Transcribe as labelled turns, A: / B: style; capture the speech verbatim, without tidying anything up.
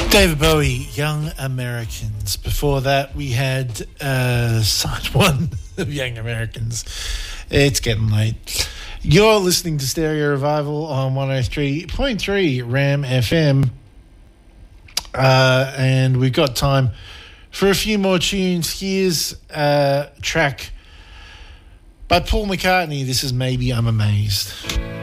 A: David Bowie, Young Americans. Before that, we had uh, side one of Young Americans. It's getting late. You're listening to Stereo Revival on one oh three point three Ram F M. Uh, and we've got time for a few more tunes. Here's a track by Paul McCartney. This is Maybe I'm Amazed.